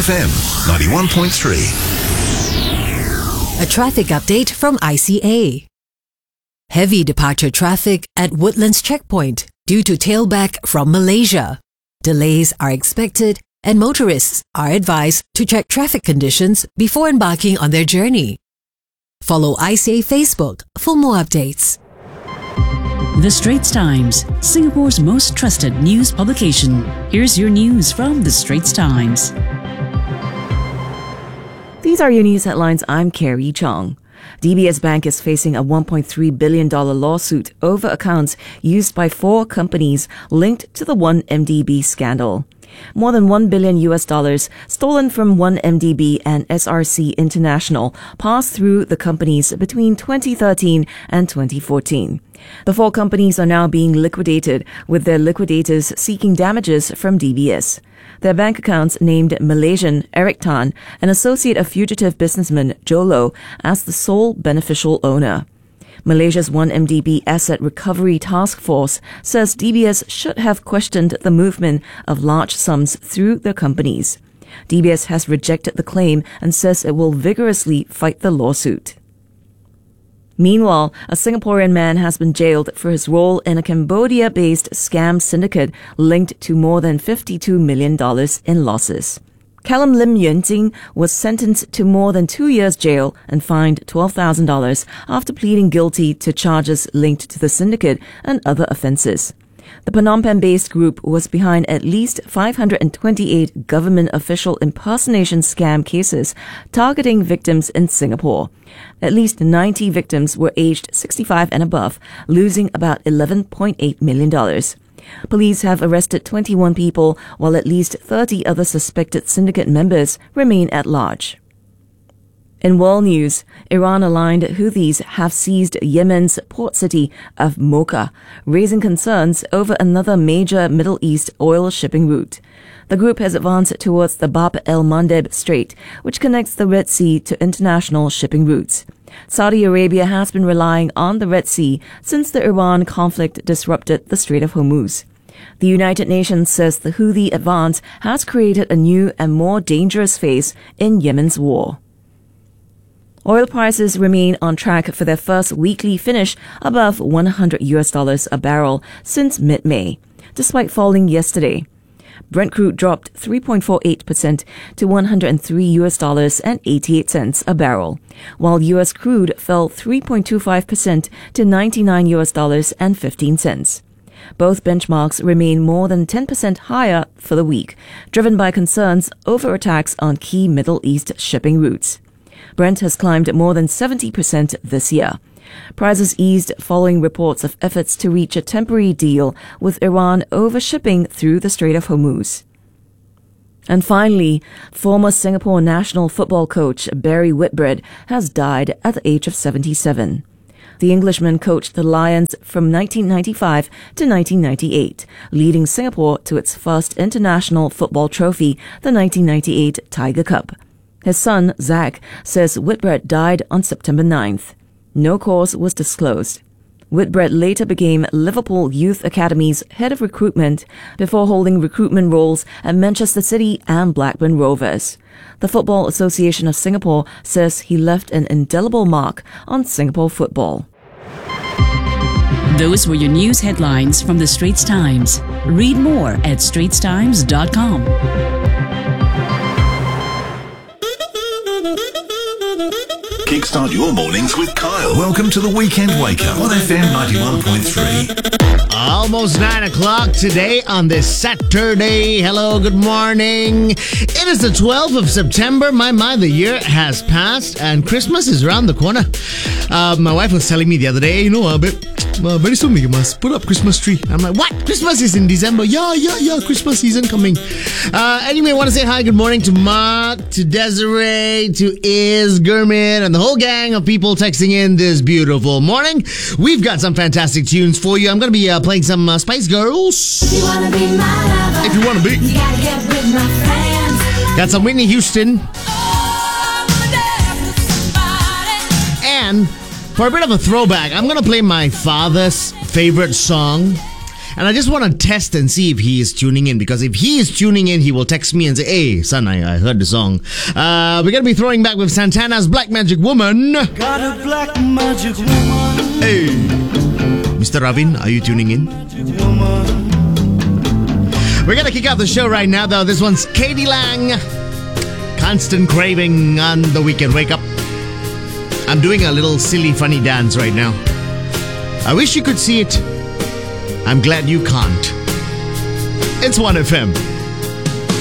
FM 91.3. A traffic update from ICA. Heavy departure traffic at Woodlands Checkpoint due to tailback from Malaysia. Delays are expected and motorists are advised to check traffic conditions before embarking on their journey. Follow ICA Facebook for more updates. The Straits Times, Singapore's most trusted news publication. Here's your news from The Straits Times. These are your news headlines. I'm Carrie Chong. DBS Bank is facing a $1.3 billion lawsuit over accounts used by 4 companies linked to the 1MDB scandal. More than $1 billion stolen from 1MDB and SRC International passed through the companies between 2013 and 2014. The 4 companies are now being liquidated, with their liquidators seeking damages from DBS. Their bank accounts named Malaysian Eric Tan, an associate of fugitive businessman Jolo, as the sole beneficial owner. Malaysia's 1MDB Asset Recovery Task Force says DBS should have questioned the movement of large sums through their companies. DBS has rejected the claim and says it will vigorously fight the lawsuit. Meanwhile, a Singaporean man has been jailed for his role in a Cambodia-based scam syndicate linked to more than $52 million in losses. Callum Lim Yuan Jing was sentenced to more than 2 years jail and fined $12,000 after pleading guilty to charges linked to the syndicate and other offences. The Phnom Penh-based group was behind at least 528 government official impersonation scam cases targeting victims in Singapore. At least 90 victims were aged 65 and above, losing about $11.8 million. Police have arrested 21 people, while at least 30 other suspected syndicate members remain at large. In world news, Iran-aligned Houthis have seized Yemen's port city of Mocha, raising concerns over another major Middle East oil shipping route. The group has advanced towards the Bab el-Mandeb Strait, which connects the Red Sea to international shipping routes. Saudi Arabia has been relying on the Red Sea since the Iran conflict disrupted the Strait of Hormuz. The United Nations says the Houthi advance has created a new and more dangerous phase in Yemen's war. Oil prices remain on track for their first weekly finish above $100 a barrel since mid-May, despite falling yesterday. Brent crude dropped 3.48% to $103.88 a barrel, while U.S. crude fell 3.25% to $99.15. Both benchmarks remain more than 10% higher for the week, driven by concerns over attacks on key Middle East shipping routes. Brent has climbed more than 70% this year. Prices eased following reports of efforts to reach a temporary deal with Iran over shipping through the Strait of Hormuz. And finally, former Singapore national football coach Barry Whitbread has died at the age of 77. The Englishman coached the Lions from 1995 to 1998, leading Singapore to its first international football trophy, the 1998 Tiger Cup. His son, Zach, says Whitbread died on September 9th. No cause was disclosed. Whitbread later became Liverpool Youth Academy's head of recruitment before holding recruitment roles at Manchester City and Blackburn Rovers. The Football Association of Singapore says he left an indelible mark on Singapore football. Those were your news headlines from The Straits Times. Read more at straitstimes.com. Kickstart your mornings with Kyle. Welcome to the Weekend Wake Up on FM 91.3. Almost 9 o'clock today on this Saturday. Hello, good morning. It is the 12th of September. My, the year has passed and Christmas is around the corner. My wife was telling me the other day, babe, very soon we must put up Christmas tree. I'm like, what? Christmas is in December. Yeah, Christmas season coming. Anyway, I want to say hi, good morning to Mark, to Desiree, to Iz, Gurmit, and the whole gang of people texting in this beautiful morning. We've got some fantastic tunes for you. I'm going to be playing some Spice Girls. If you want to be my lover, if you want to be, you gotta get with my friends. Got some Whitney Houston. And for a bit of a throwback, I'm going to play my father's favorite song. And I just want to test and see if he is tuning in, because if he is tuning in, he will text me and say, hey, son, I heard the song. We're going to be throwing back with Santana's Black Magic Woman. Got a black magic woman. Hey, Mr. Ravin, are you tuning in? We're going to kick off the show right now, though. This one's Katie Lang. Constant Craving on the Weekend Wake Up. I'm doing a little silly, funny dance right now. I wish you could see it. I'm glad you can't. It's 1FM.